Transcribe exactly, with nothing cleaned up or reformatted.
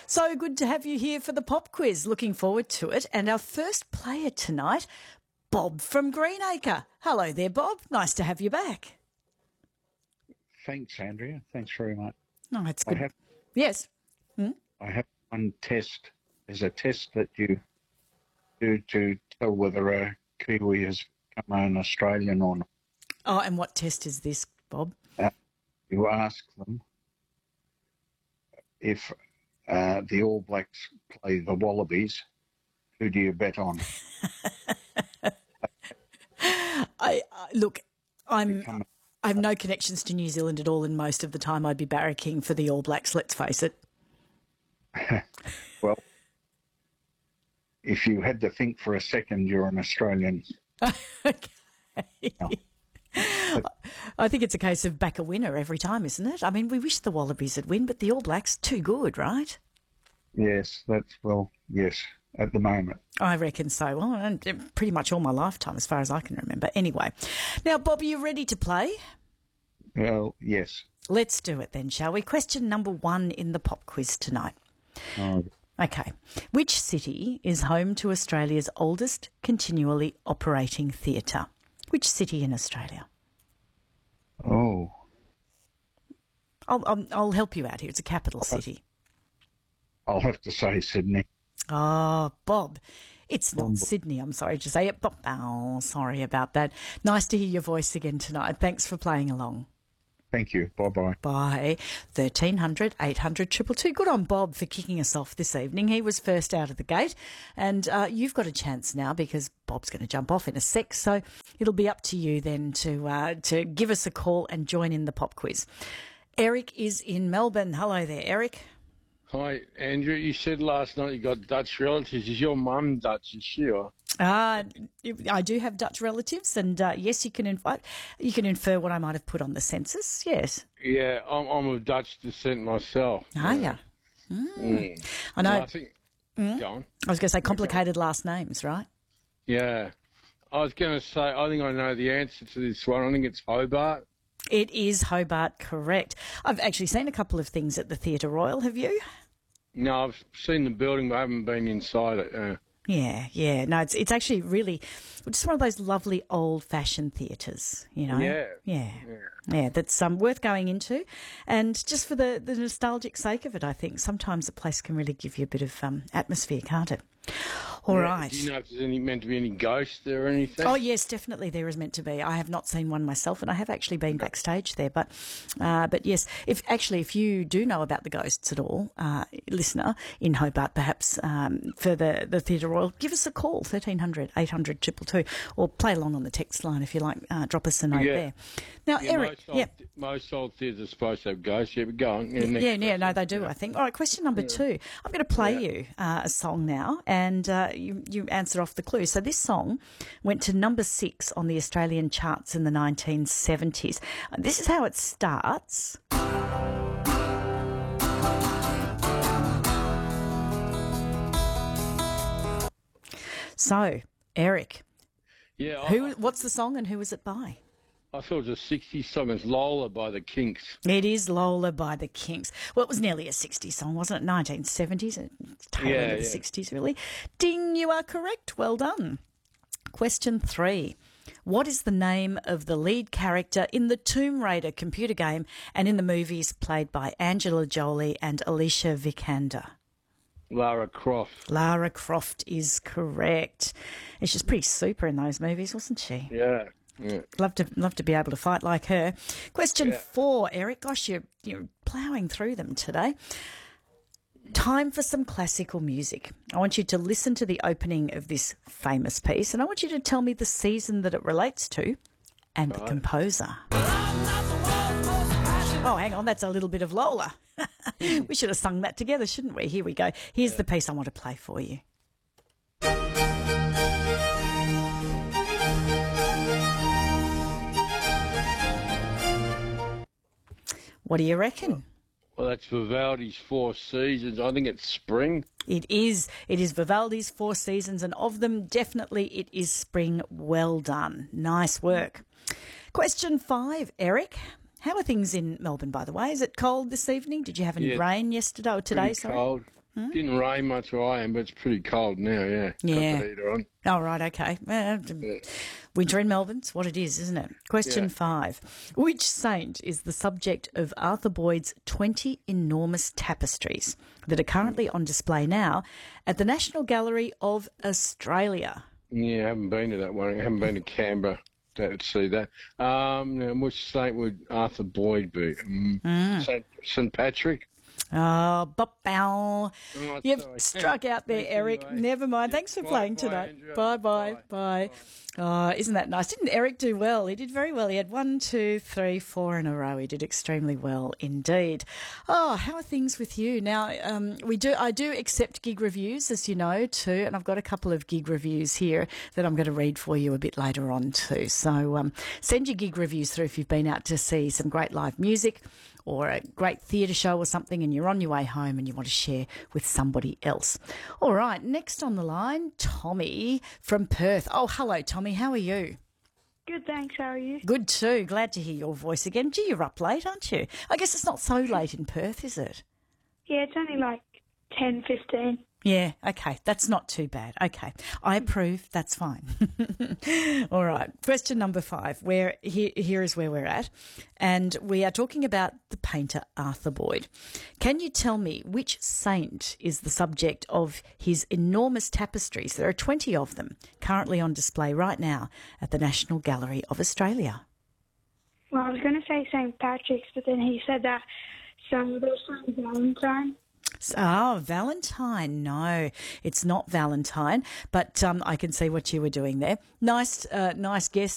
So good to have you here for the pop quiz. Looking forward to it. And our first player tonight, Bob from Greenacre. Hello there, Bob. Nice to have you back. Thanks, Andrea. Thanks very much. No, it's good. I have, yes. I have one test. There's a test that you do to tell whether a Kiwi has become an Australian or not. Oh, and what test is this, Bob? Uh, you ask them if uh, the All Blacks play the Wallabies, who do you bet on? I uh, look, I'm. Become I have no connections to New Zealand at all, and most of the time I'd be barracking for the All Blacks, let's face it. Well, if you had to think for a second, you're an Australian. Okay. No. I think it's a case of back a winner every time, isn't it? I mean, we wish the Wallabies would win, but the All Blacks, too good, right? Yes, that's, well, yes, at the moment. I reckon so. Well, and pretty much all my lifetime, as far as I can remember. Anyway, now, Bob, are you ready to play? Well, yes. Let's do it then, shall we? Question number one in the pop quiz tonight. Oh, Okay. Which city is home to Australia's oldest continually operating theatre? Which city in Australia? oh. I'll, I'll, I'll help you out here. It's a capital city. I'll have to say Sydney. Oh, Bob, it's not Bob. Sydney. I'm sorry to say it. Bob. Oh, sorry about that. Nice to hear your voice again tonight. Thanks for playing along. Thank you. Bye-bye. By thirteen hundred, eight hundred, two two two. Good on Bob for kicking us off this evening. He was first out of the gate. And uh, you've got a chance now because Bob's going to jump off in a sec. So it'll be up to you then to uh, to give us a call and join in the pop quiz. Eric is in Melbourne. Hello there, Eric. Hi, Andrew. You said last night you got Dutch relatives. Is your mum Dutch, is she? Or? Uh, I do have Dutch relatives, and uh, yes, you can invite. You can infer what I might have put on the census. Yes. Yeah, I'm, I'm of Dutch descent myself. Are you? Mm. Mm. I know. And I think. Mm. Go on. I was going to say complicated last names, right? Yeah. I was going to say, I think I know the answer to this one. I think it's Hobart. It is Hobart, correct. I've actually seen a couple of things at the Theatre Royal. Have you? No, I've seen the building, but I haven't been inside it. Uh, Yeah, yeah. No, it's it's actually really just one of those lovely old-fashioned theatres, you know. Yeah. Yeah. yeah. Yeah, that's um, worth going into. And just for the, the nostalgic sake of it, I think sometimes a place can really give you a bit of um, atmosphere, can't it? All Yeah. right. Do you know if there's any, meant to be any ghosts there or anything? Oh, yes, definitely there is meant to be. I have not seen one myself, and I have actually been backstage there. But uh, but yes, if actually, if you do know about the ghosts at all, uh, listener in Hobart, perhaps um, for the, the Theatre Royal, give us a call, thirteen hundred, eight hundred, two two two, or play along on the text line if you like. Uh, drop us a note Yeah. there. Now, Yeah, Eric, most old, yeah. most old theatres are supposed to have ghosts. Yeah, but go on. Yeah, next Yeah, yeah, no, question. they do, I think. All right, question number two. I'm going to play Yeah. you uh, a song now, and uh, you, you answer off the clue. So this song went to number six on the Australian charts in the nineteen seventies. Uh, This is how it starts. So, Eric, Yeah, I, who? what's the song and who was it by? I thought it was a sixties song. It's Lola by the Kinks. It is Lola by the Kinks. Well, it was nearly a sixties song, wasn't it? nineteen seventies, tail Yeah, end of the yeah. sixties, really. Ding, you are correct. Well done. Question three. What is the name of the lead character in the Tomb Raider computer game and in the movies played by Angela Jolie and Alicia Vikander? Lara Croft. Lara Croft is correct. And she's pretty super in those movies, wasn't she? Yeah. Yeah. Love to love to be able to fight like her. Question four, Eric. Gosh, you're you're ploughing through them today. Time for some classical music. I want you to listen to the opening of this famous piece, and I want you to tell me the season that it relates to and the composer. Oh, hang on, that's a little bit of Lola. We should have sung that together, shouldn't we? Here we go. Here's the piece I want to play for you. What do you reckon? Well, that's Vivaldi's Four Seasons. I think it's spring. It is. It is Vivaldi's Four Seasons, and of them, definitely it is spring. Well done. Nice work. Question five, Eric. How are things in Melbourne, by the way? Is it cold this evening? Did you have any Yeah, rain yesterday or today? Pretty Sorry. cold. Didn't rain much where I am, but it's pretty cold now, yeah. Yeah. Got the heater on. Oh, right, okay. Uh, winter in Melbourne's what it is, isn't it? Question Yeah. five. Which saint is the subject of Arthur Boyd's twenty enormous tapestries that are currently on display now at the National Gallery of Australia? Yeah, I haven't been to that one. I haven't been to Canberra to see that. Um, now, which saint would Arthur Boyd be? Um, Saint Saint Patrick? Oh, bop bow. Oh, You've sorry. struck out there, Thanks Eric. anyway. Never mind. Thanks for Bye, playing bye, tonight. Andrew. Bye, bye, Bye. bye. Oh, isn't that nice? Didn't Eric do well? He did very well. He had one, two, three, four in a row. He did extremely well indeed. Oh, how are things with you? Now, um, we do. I do accept gig reviews, as you know, too, and I've got a couple of gig reviews here that I'm going to read for you a bit later on too. So um, send your gig reviews through if you've been out to see some great live music or a great theatre show or something and you're on your way home and you want to share with somebody else. All right, next on the line, Tommy from Perth. Oh, hello, Tommy. How are you? Good, thanks. How are you? Good too. Glad to hear your voice again. Gee, you're up late, aren't you? I guess it's not so late in Perth, is it? Yeah, it's only like ten, fifteen. Yeah, okay. That's not too bad. Okay. I approve. That's fine. All right. Question number five. Where here, here is where we're at. And we are talking about the painter Arthur Boyd. Can you tell me which saint is the subject of his enormous tapestries? There are twenty of them currently on display right now at the National Gallery of Australia. Well, I was going to say Saint Patrick's, but then he said that, so there's Saint Valentine. Oh, Valentine. No, it's not Valentine, but um, I can see what you were doing there. Nice, uh, nice guess.